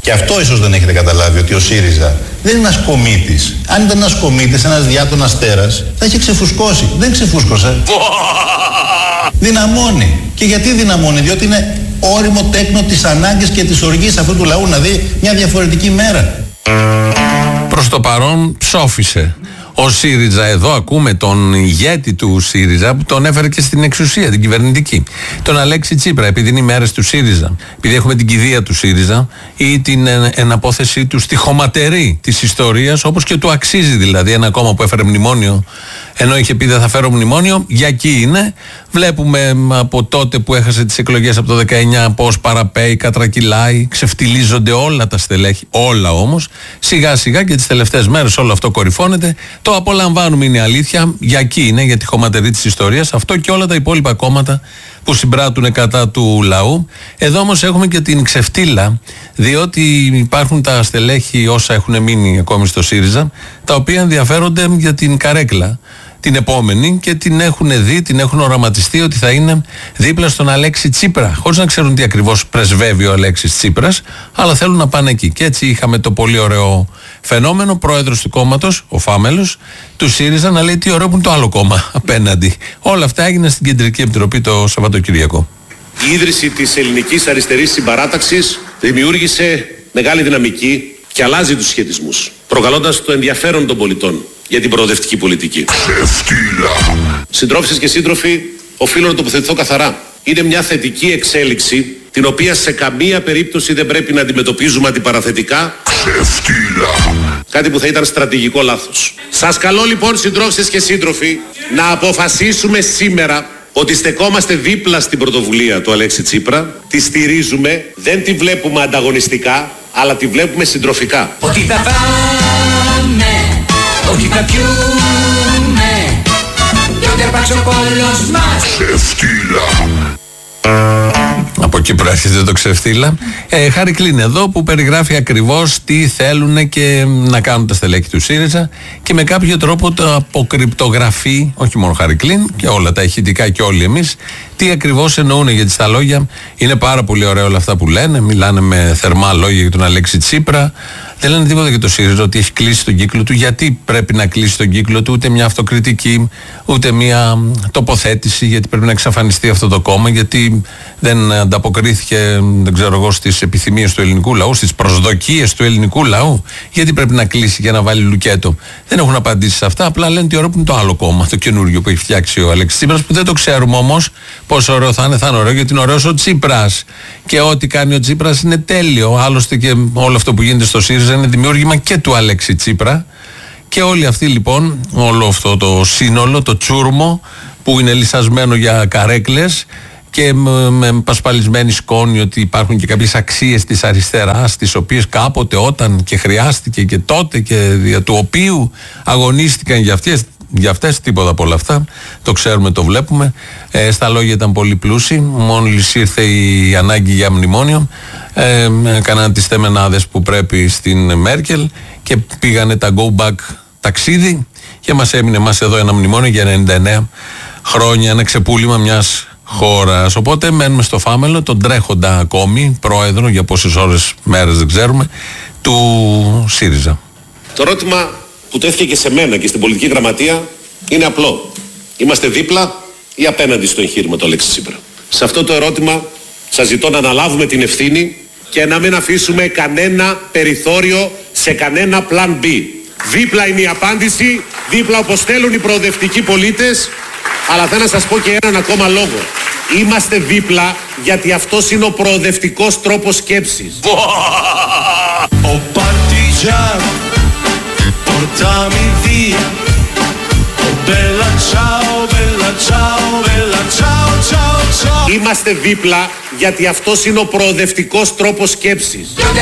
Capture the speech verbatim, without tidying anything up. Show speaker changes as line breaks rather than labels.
Και αυτό ίσως δεν έχετε καταλάβει, ότι ο ΣΥΡΙΖΑ δεν είναι ένας κομίτης. Αν ήταν ένας κομίτης, ένας διάτονας τέρας, θα είχε ξεφουσκώσει. Δεν ξεφούσκωσε. Δυναμώνει. Και γιατί δυναμώνει? Διότι είναι όριμο τέκνο της ανάγκης και της οργής αυτού του λαού να δει μια διαφορετική μέρα.
Προς το παρόν ψόφισε ο ΣΥΡΙΖΑ. Εδώ ακούμε τον ηγέτη του ΣΥΡΙΖΑ που τον έφερε και στην εξουσία, την κυβερνητική. Τον Αλέξη Τσίπρα, επειδή είναι οι μέρες του ΣΥΡΙΖΑ, επειδή έχουμε την κηδεία του ΣΥΡΙΖΑ ή την εναπόθεσή του στη χωματερή της ιστορίας, όπως και του αξίζει δηλαδή. Ένα κόμμα που έφερε μνημόνιο, ενώ είχε πει δεν θα φέρω μνημόνιο, για εκεί είναι. Βλέπουμε από τότε που έχασε τις εκλογές από το δεκαεννιά πώς παραπέει, κατρακυλάει, ξεφτιλίζονται όλα τα στελέχη. Όλα όμως. Σιγά σιγά και τις τελευταίες μέρες όλο αυτό κορυφώνεται. Το απολαμβάνουμε, είναι αλήθεια. Για εκεί είναι, για τη χωματερή της ιστορίας. Αυτό και όλα τα υπόλοιπα κόμματα που συμπράττουν κατά του λαού. Εδώ όμως έχουμε και την ξεφτύλα, διότι υπάρχουν τα στελέχη όσα έχουν μείνει ακόμη στο ΣΥΡΙΖΑ, τα οποία ενδιαφέρονται για την καρέκλα την επόμενη και την έχουν δει, την έχουν οραματιστεί ότι θα είναι δίπλα στον Αλέξη Τσίπρα, χωρίς να ξέρουν τι ακριβώς πρεσβεύει ο Αλέξης Τσίπρας, αλλά θέλουν να πάνε εκεί. Και έτσι είχαμε το πολύ ωραίο φαινόμενο, πρόεδρος του κόμματος, ο Φάμελος, του ΣΥΡΙΖΑ, να λέει τι ωραίο που είναι το άλλο κόμμα απέναντι. Όλα αυτά έγιναν στην Κεντρική Επιτροπή το Σαββατοκύριακο.
Η ίδρυση της ελληνικής αριστερής συμπαράταξης δημιούργησε μεγάλη δυναμική και αλλάζει τους σχετισμούς, προκαλώντας το ενδιαφέρον των πολιτών για την προοδευτική πολιτική. Συντρόφισσες και σύντροφοι, οφείλω να τοποθετηθώ καθαρά. Είναι μια θετική εξέλιξη, την οποία σε καμία περίπτωση δεν πρέπει να αντιμετωπίζουμε αντιπαραθετικά. Κάτι που θα ήταν στρατηγικό λάθος. Σας καλώ λοιπόν, συντρόφισσες και σύντροφοι, να αποφασίσουμε σήμερα ότι στεκόμαστε δίπλα στην πρωτοβουλία του Αλέξη Τσίπρα, τη στηρίζουμε, δεν τη βλέπουμε ανταγωνιστικά, αλλά τη βλέπουμε συντροφικά.
Ότι θα πάμε, ότι θα πιούμε, και ότι αρπάξει ο κόλλος μας.
Ξεφτύλα. Από εκεί προέρχεται το ξεφτύλα. Ε, Χάρη Κλίν εδώ που περιγράφει ακριβώς τι θέλουν και να κάνουν τα στελέχη του ΣΥΡΙΖΑ και με κάποιο τρόπο το αποκρυπτογραφεί, όχι μόνο Χάρη Κλίν και όλα τα ηχητικά και όλοι εμείς, τι ακριβώς εννοούν. Γιατί στα λόγια είναι πάρα πολύ ωραία όλα αυτά που λένε, μιλάνε με θερμά λόγια για τον Αλέξη Τσίπρα. Δεν λένε τίποτα για το ΣΥΡΙΖΑ, ότι έχει κλείσει τον κύκλο του. Γιατί πρέπει να κλείσει τον κύκλο του? Ούτε μια αυτοκριτική, ούτε μια τοποθέτηση, γιατί πρέπει να εξαφανιστεί αυτό το κόμμα, γιατί δεν ανταποκρίθηκε, δεν ξέρω εγώ, στις επιθυμίες του ελληνικού λαού, στις προσδοκίες του ελληνικού λαού. Γιατί πρέπει να κλείσει για να βάλει λουκέτο? Δεν έχουν απαντήσει σε αυτά. Απλά λένε τι ωραίο που είναι το άλλο κόμμα, το καινούριο που έχει φτιάξει ο Αλέξης Τσίπρας, που δεν το ξέρουμε όμως πόσο ωραίο θα είναι. Θα είναι ωραίο γιατί είναι ωραίος ο Τσίπρας. Και ό,τι κάνει ο Τσίπρας είναι τέλειο. Άλλωστε και όλο αυτό που γίνεται στο ΣΥΡΙΖΑ είναι δημιούργημα και του Αλέξη Τσίπρα. Και όλοι αυτοί λοιπόν, όλο αυτό το σύνολο, το τσούρμο που είναι λυσασμένο για καρέκλες και με, με πασπαλισμένη σκόνη ότι υπάρχουν και κάποιες αξίες της αριστεράς, τις οποίες κάποτε όταν και χρειάστηκε και τότε και για του οποίου αγωνίστηκαν για αυτές, για αυτές τίποτα από όλα αυτά, το ξέρουμε, το βλέπουμε. Ε, στα λόγια ήταν πολύ πλούσιοι, μόλις ήρθε η ανάγκη για μνημόνιο, ε, έκαναν τις θεμενάδες που πρέπει στην Μέρκελ και πήγανε τα go back ταξίδι και μας έμεινε μας εδώ ένα μνημόνιο για ενενήντα εννέα χρόνια, ένα ξεπούλημα μιας χώρας. Οπότε μένουμε στο Φάμελο, τον τρέχοντα ακόμη πρόεδρο, για πόσες ώρες, μέρες δεν ξέρουμε, του ΣΥΡΙΖΑ.
Το ερώτημα που τέθηκε και σε μένα και στην πολιτική γραμματεία είναι απλό. Είμαστε δίπλα ή απέναντι στο εγχείρημα του Αλέξη Τσίπρα? Σε αυτό το ερώτημα σας ζητώ να αναλάβουμε την ευθύνη και να μην αφήσουμε κανένα περιθώριο σε κανένα plan B. Δίπλα είναι η απάντηση, δίπλα όπως θέλουν οι προοδευτικοί πολίτες, αλλά θέλω να σας πω και έναν ακόμα λόγο. Είμαστε δίπλα γιατί αυτός είναι ο προοδευτικός τρόπος σκέψης.
Ο Παρτιζάν, portami via. Oh bella ciao, bella ciao, bella ciao, ciao, ciao.
Είμαστε δίπλα γιατί αυτός είναι ο προοδευτικός τρόπος σκέψης.
Yo te